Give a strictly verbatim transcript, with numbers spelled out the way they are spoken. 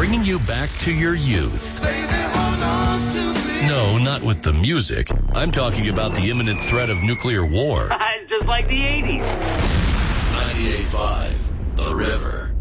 bringing you back to your youth. No, not with the music. I'm talking about the imminent threat of nuclear war. Just like the eighties. ninety-eight point five, The River.